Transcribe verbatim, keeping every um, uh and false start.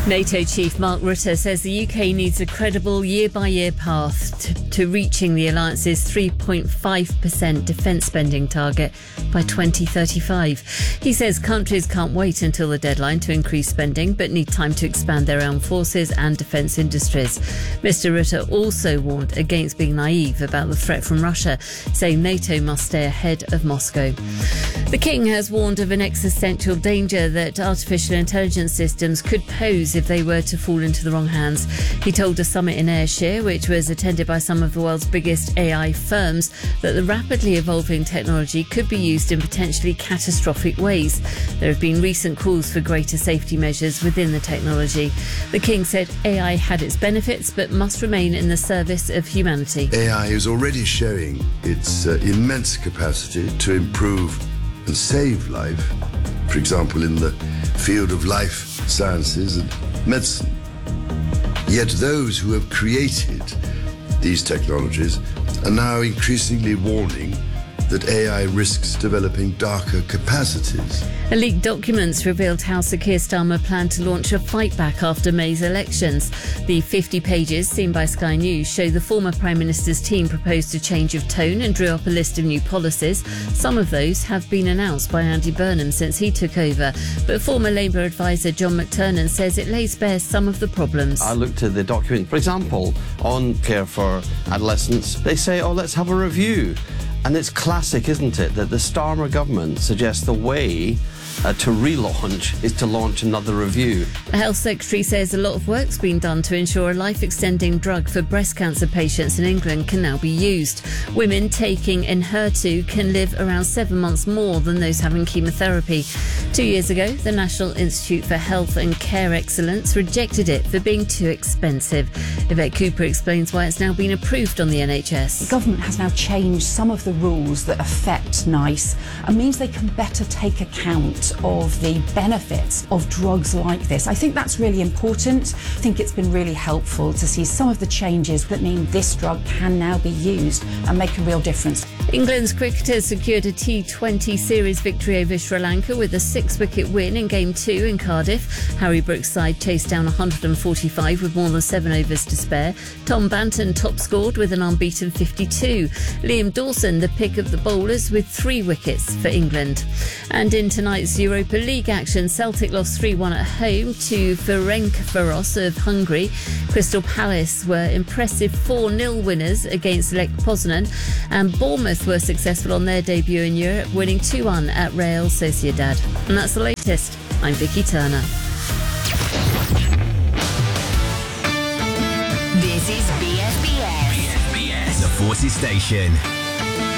NATO chief Mark Rutte says the U K needs a credible year-by-year path to, to reaching the alliance's three point five percent defence spending target by twenty thirty-five. He says countries can't wait until the deadline to increase spending, but need time to expand their armed forces and defence industries. Mister Rutte also warned against being naive about the threat from Russia, saying NATO must stay ahead of Moscow. The King has warned of an existential danger that artificial intelligence systems could pose if they were to fall into the wrong hands. He told a summit in Ayrshire, which was attended by some of the world's biggest A I firms, that the rapidly evolving technology could be used in potentially catastrophic ways. There have been recent calls for greater safety measures within the technology. The King said A I had its benefits but must remain in the service of humanity. A I is already showing its uh, immense capacity to improve and save life, for example in the field of life sciences and medicine. Yet those who have created these technologies are now increasingly warning that A I risks developing darker capacities. A leaked documents revealed how Sir Keir Starmer planned to launch a fight back after May's elections. The fifty pages seen by Sky News show the former Prime Minister's team proposed a change of tone and drew up a list of new policies. Some of those have been announced by Andy Burnham since he took over, but former Labour advisor John McTernan says it lays bare some of the problems. I looked at the document, for example, on care for adolescents. They say, oh, let's have a review. And it's classic, isn't it, that the Starmer government suggests the way uh, to relaunch is to launch another review. The Health Secretary says a lot of work's been done to ensure a life-extending drug for breast cancer patients in England can now be used. Women taking Enhertu can live around seven months more than those having chemotherapy. Two years ago, the National Institute for Health and Care Excellence rejected it for being too expensive. Yvette Cooper explains why it's now been approved on the N H S. The government has now changed some of the rules that affect NICE and means they can better take account of the benefits of drugs like this. I think that's really important. I think it's been really helpful to see some of the changes that mean this drug can now be used and make a real difference. England's cricketers secured a T twenty series victory over Sri Lanka with a six-wicket win in Game two in Cardiff. Harry Brooks' side chased down one hundred forty-five with more than seven overs to spare. Tom Banton top-scored with an unbeaten fifty-two. Liam Dawson, the pick of the bowlers, with three wickets for England. And in tonight's Europa League action, Celtic lost three one at home to Ferencváros of Hungary. Crystal Palace were impressive four nil winners against Lech Poznan, and Bournemouth were successful on their debut in Europe, winning two one at Real Sociedad. And that's the latest. I'm Vicky Turner. This is B S B S. B S B S, the Forces Station.